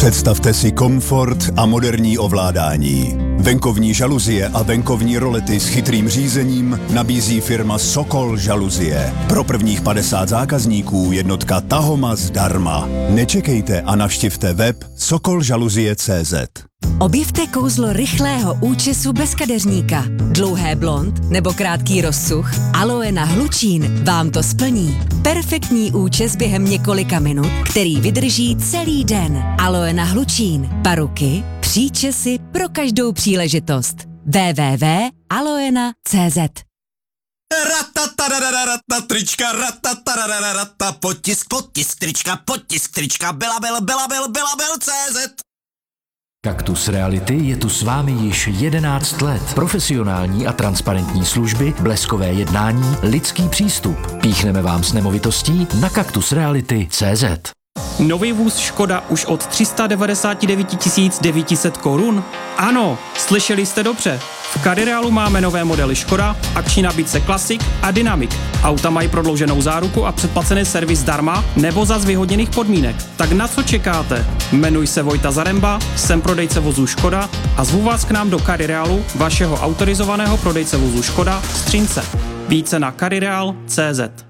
Představte si komfort a moderní ovládání. Venkovní žaluzie a venkovní rolety s chytrým řízením nabízí firma Sokol žaluzie. Pro prvních 50 zákazníků jednotka Tahoma zdarma. Nečekejte a navštivte web sokolžaluzie.cz. Objevte kouzlo rychlého účesu bez kadeřníka. Dlouhé blond nebo krátký rozcuch? Aloe na hlučín vám to splní. Perfektní účes během několika minut, který vydrží celý den. Aloe na hlučín. Paruky, příčesy pro každou příležitost. www.aloena.cz. Trička, potisk trička, Belabel.cz. Kaktus Reality je tu s vámi již 11 let. Profesionální a transparentní služby, bleskové jednání, lidský přístup. Píchneme vám s nemovitostí na kaktusreality.cz. Nový vůz Škoda už od 399 900 korun? Ano, slyšeli jste dobře. V Carirealu máme nové modely Škoda, akční nabídce Classic a Dynamic. Auta mají prodlouženou záruku a předplacený servis zdarma nebo za zvýhodněných podmínek. Tak na co čekáte? Jmenuji se Vojta Zaremba, jsem prodejce vozů Škoda a zvu vás k nám do Carirealu, vašeho autorizovaného prodejce vozů Škoda v Střínce. Více na carireal.cz.